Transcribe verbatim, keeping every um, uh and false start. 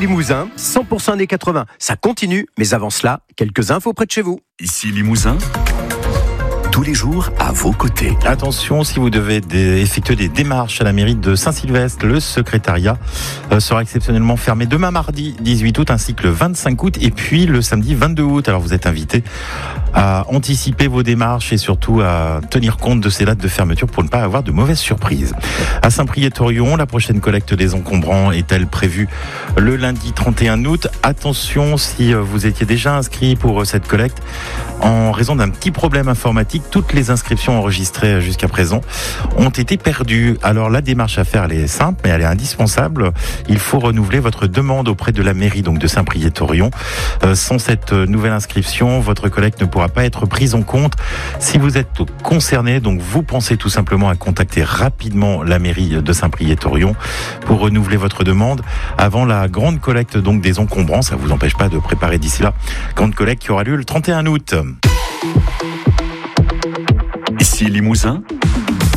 Limousin, cent pour cent années quatre-vingts. Ça continue, mais avant cela, quelques infos près de chez vous. Ici Limousin, tous les jours à vos côtés. Attention, si vous devez dé- effectuer des démarches à la mairie de Saint-Sylvestre, le secrétariat euh, sera exceptionnellement fermé demain mardi dix-huit août ainsi que le vingt-cinq août et puis le samedi vingt-deux août. Alors vous êtes invités à anticiper vos démarches et surtout à tenir compte de ces dates de fermeture pour ne pas avoir de mauvaises surprises. À Saint-Priest-Orion, la prochaine collecte des encombrants est-elle prévue le lundi trente et un août. Attention, si vous étiez déjà inscrit pour cette collecte, en raison d'un petit problème informatique, toutes les inscriptions enregistrées jusqu'à présent ont été perdues. Alors la démarche à faire, elle est simple, mais elle est indispensable. Il faut renouveler votre demande auprès de la mairie donc de Saint-Priest-Orion. Euh, sans cette nouvelle inscription, votre collecte ne pourra pas être prise en compte. Si vous êtes concerné, donc vous pensez tout simplement à contacter rapidement la mairie de Saint-Priest-Orion pour renouveler votre demande avant la grande collecte donc des encombrants. Ça vous empêche pas de préparer d'ici là grande collecte qui aura lieu le trente et un août. Ici Limousin,